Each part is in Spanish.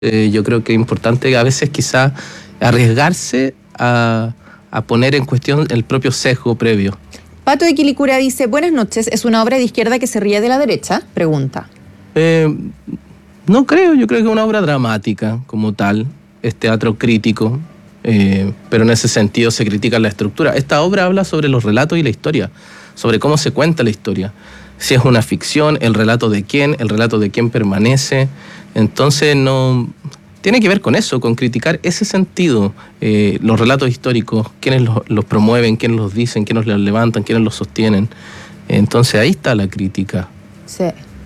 Yo creo que es importante a veces quizá arriesgarse a poner en cuestión el propio sesgo previo. Pato de Quilicura dice, buenas noches, ¿es una obra de izquierda que se ríe de la derecha? Pregunta. No creo, yo creo que es una obra dramática como tal, es teatro crítico, pero en ese sentido se critica la estructura. Esta obra habla sobre los relatos y la historia, sobre cómo se cuenta la historia. Si es una ficción, el relato de quién permanece. Entonces no tiene que ver con eso, con criticar ese sentido, los relatos históricos, quiénes los promueven, quiénes los dicen, quiénes los levantan, quiénes los sostienen. Entonces ahí está la crítica. Sí.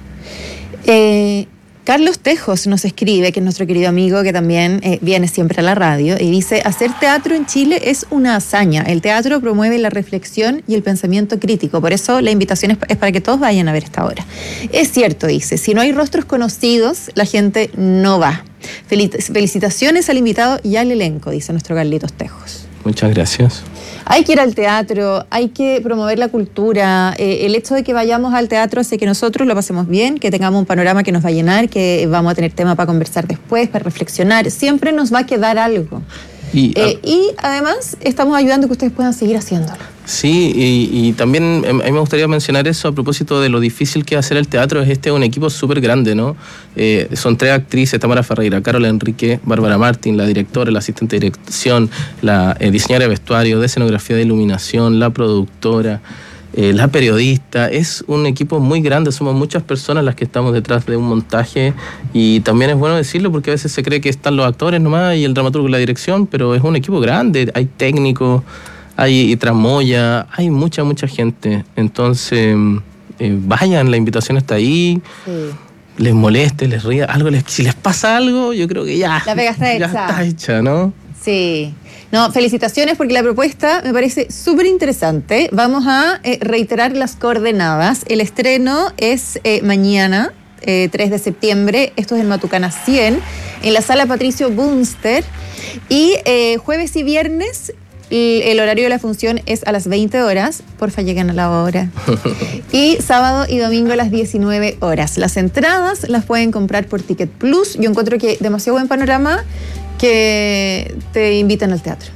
Carlos Tejos nos escribe, que es nuestro querido amigo que también viene siempre a la radio, y dice, hacer teatro en Chile es una hazaña. El teatro promueve la reflexión y el pensamiento crítico. Por eso la invitación es para que todos vayan a ver esta obra. Es cierto, dice, si no hay rostros conocidos, la gente no va. Felicitaciones al invitado y al elenco, dice nuestro Carlitos Tejos. Muchas gracias. Hay que ir al teatro, hay que promover la cultura. El hecho de que vayamos al teatro hace que nosotros lo pasemos bien, que tengamos un panorama que nos va a llenar, que vamos a tener tema para conversar después, para reflexionar. Siempre nos va a quedar algo. Y además estamos ayudando a que ustedes puedan seguir haciéndolo. Sí, y también a mí me gustaría mencionar eso a propósito de lo difícil que es hacer el teatro. Es un equipo súper grande, ¿no? Son 3 actrices, Tamara Ferreira, Carola Enrique, Bárbara Martín, la directora, la asistente de dirección, la diseñadora de vestuario, de escenografía, de iluminación, la productora, la periodista. Es un equipo muy grande, somos muchas personas las que estamos detrás de un montaje, y también es bueno decirlo porque a veces se cree que están los actores nomás y el dramaturgo y la dirección, pero es un equipo grande, hay técnicos, hay tramoya, hay mucha gente. Entonces, vayan, la invitación está ahí. Sí. Les moleste, les ría, si les pasa algo, yo creo que ya. La pega está hecha. Ya está hecha, ¿no? Sí. No, felicitaciones porque la propuesta me parece súper interesante. Vamos a reiterar las coordenadas. El estreno es mañana, 3 de septiembre. Esto es en Matucana 100, en la sala Patricio Bunster. Y jueves y viernes, el horario de la función es a las 20 horas. Porfa, lleguen a la hora. Y sábado y domingo a las 19 horas. Las entradas las pueden comprar por Ticket Plus. Yo encuentro que demasiado buen panorama que te invitan al teatro.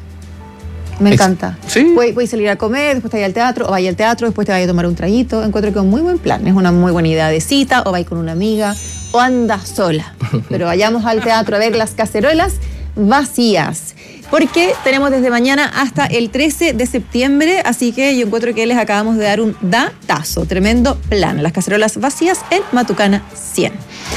Me encanta. ¿Sí? Puedes salir a comer, después te vayas al teatro, o vaya al teatro, después te vayas a tomar un traguito. Encuentro que es un muy buen plan. Es una muy buena idea de cita, o vais con una amiga, o anda sola. Pero vayamos al teatro a ver las cacerolas vacías. Porque tenemos desde mañana hasta el 13 de septiembre, así que yo encuentro que les acabamos de dar un datazo, tremendo plan. Las cacerolas vacías en Matucana 100.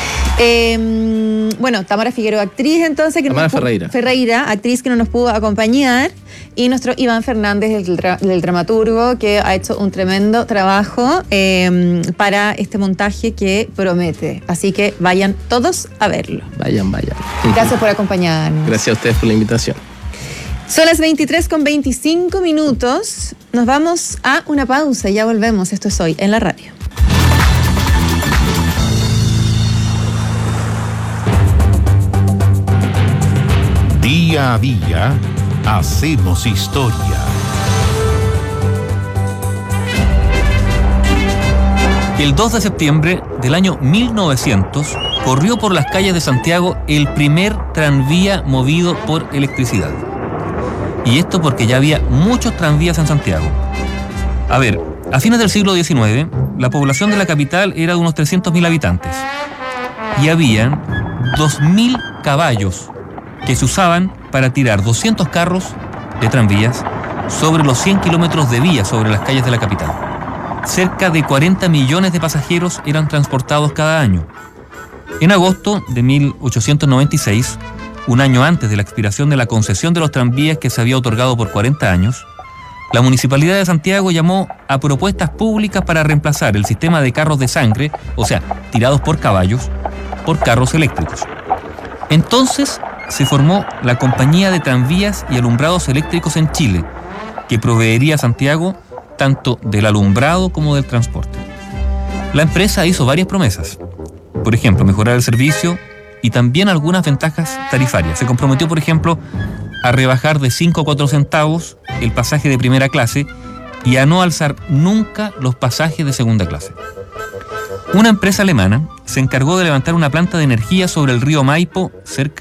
Bueno, Tamara Figueroa, actriz entonces. Tamara Ferreira, actriz que no nos pudo acompañar. Y nuestro Iván Fernández, del dramaturgo, que ha hecho un tremendo trabajo para este montaje que promete. Así que vayan todos a verlo. Vayan. Gracias por acompañarnos. Gracias a ustedes por la invitación. Son las 23:25. Nos vamos a una pausa y ya volvemos. Esto es Hoy en la Radio. Día a día hacemos historia. El 2 de septiembre del año 1900 corrió por las calles de Santiago el primer tranvía movido por electricidad. Y esto porque ya había muchos tranvías en Santiago. A ver, a fines del siglo XIX, la población de la capital era de unos 300.000 habitantes. Y habían 2.000 caballos que se usaban para tirar 200 carros de tranvías sobre los 100 kilómetros de vía sobre las calles de la capital. Cerca de 40 millones de pasajeros eran transportados cada año. En agosto de 1896, un año antes de la expiración de la concesión de los tranvías que se había otorgado por 40 años, la Municipalidad de Santiago llamó a propuestas públicas para reemplazar el sistema de carros de sangre, o sea, tirados por caballos, por carros eléctricos. Entonces se formó la Compañía de Tranvías y Alumbrados Eléctricos en Chile, que proveería a Santiago tanto del alumbrado como del transporte. La empresa hizo varias promesas. Por ejemplo, mejorar el servicio y también algunas ventajas tarifarias. Se comprometió, por ejemplo, a rebajar de 5 a 4 centavos el pasaje de primera clase y a no alzar nunca los pasajes de segunda clase. Una empresa alemana se encargó de levantar una planta de energía sobre el río Maipo, cerca